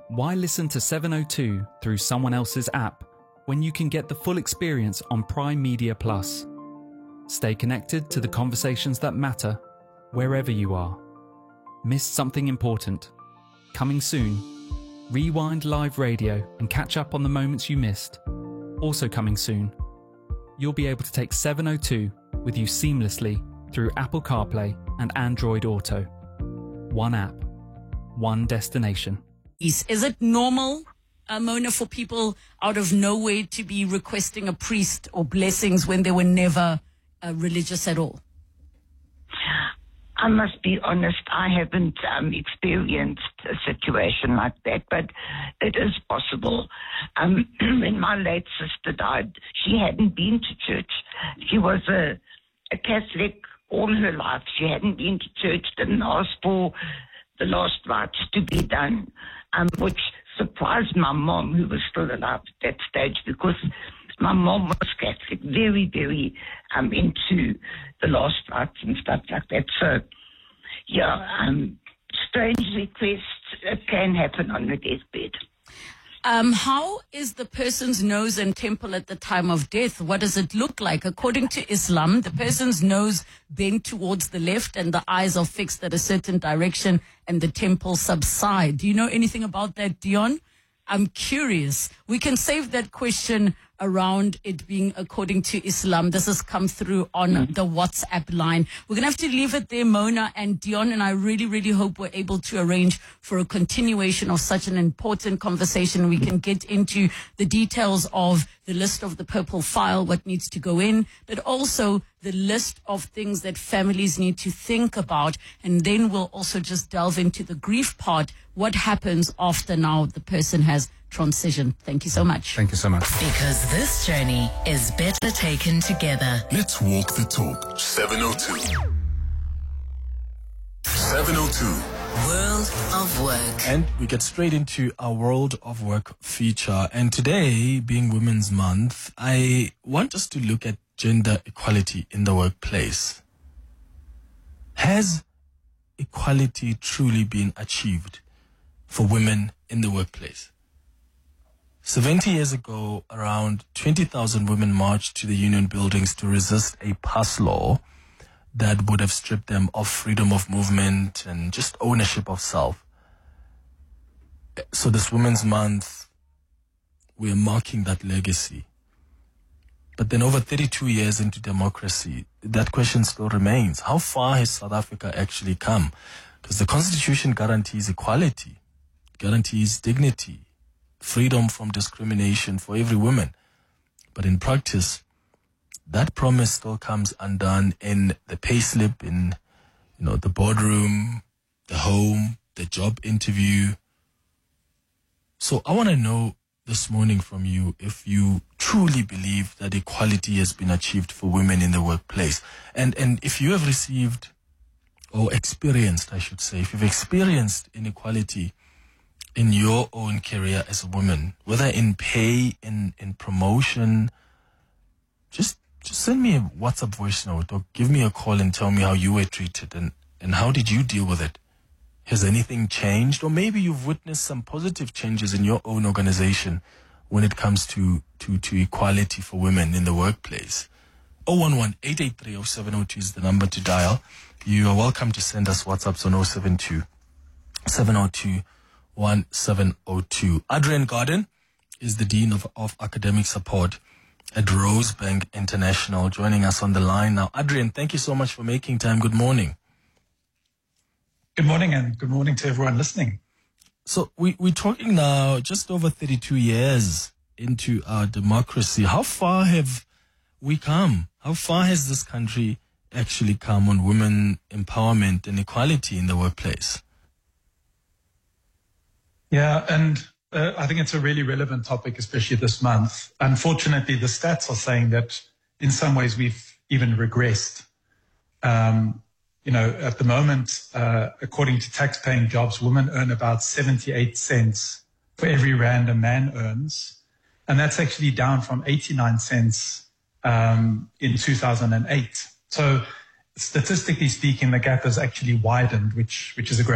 Why listen to 702 through someone else's app when you can get the full experience on Prime Media Plus? Stay connected to the conversations that matter wherever you are. Missed something important? Coming soon. Rewind live radio and catch up on the moments you missed. Also coming soon. You'll be able to take 702 with you seamlessly through Apple CarPlay and Android Auto. One app, one destination. Is it normal, Mona, for people out of nowhere to be requesting a priest or blessings when they were never religious at all? I must be honest, I haven't experienced a situation like that, but it is possible. When my late sister died, she hadn't been to church. She was a Catholic all her life. She hadn't been to church, didn't ask for the last rites to be done, which surprised my mom, who was still alive at that stage, because my mom was Catholic, very, very into the last rites and stuff like that. So, yeah, strange requests can happen on the deathbed. How is the person's nose and temple at the time of death? What does it look like? According to Islam, the person's nose bent towards the left and the eyes are fixed at a certain direction and the temple subside. Do you know anything about that, Dion? I'm curious. We can save that question around it being according to Islam. This has come through on the WhatsApp line. We're going to have to leave it there, Mona and Dion, and I really, really hope we're able to arrange for a continuation of such an important conversation. We can get into the details of the list of the purple file, what needs to go in, but also the list of things that families need to think about. And then we'll also just delve into the grief part. What happens after now the person has transition? Thank you so much. Thank you so much. Because this journey is better taken together. Let's walk the talk. 702. 702. World of Work. And we get straight into our World of Work feature. And today, being Women's Month, I want us to look at gender equality in the workplace. Has equality truly been achieved for women in the workplace? 70 years ago, around 20,000 women marched to the union buildings to resist a pass law that would have stripped them of freedom of movement and just ownership of self. So this Women's Month, we're marking that legacy. But then over 32 years into democracy, that question still remains. How far has South Africa actually come? Because the Constitution guarantees equality, guarantees dignity, freedom from discrimination for every woman. But in practice, that promise still comes undone in the payslip, in the boardroom, the home, the job interview. So I want to know this morning from you if you truly believe that equality has been achieved for women in the workplace. And if you have received or experienced, I should say, if you've experienced inequality in your own career as a woman, whether in pay, in promotion, just send me a WhatsApp voice note or give me a call and tell me how you were treated and how did you deal with it. Has anything changed? Or maybe you've witnessed some positive changes in your own organization when it comes to equality for women in the workplace. 011-883-0702 is the number to dial. You are welcome to send us WhatsApps on 072-702-1702. Adrian Garden is the Dean of Academic Support at Rosebank International, joining us on the line now. Adrian, thank you so much for making time. Good morning. Good morning, and good morning to everyone listening. So we're talking now just over 32 years into our democracy. How far have we come? How far has this country actually come on women empowerment and equality in the workplace? Yeah, and I think it's a really relevant topic, especially this month. Unfortunately, the stats are saying that in some ways we've even regressed. At the moment, according to tax-paying jobs, women earn about 78 cents for every rand a man earns. And that's actually down from 89 cents in 2008. So statistically speaking, the gap has actually widened, which is a great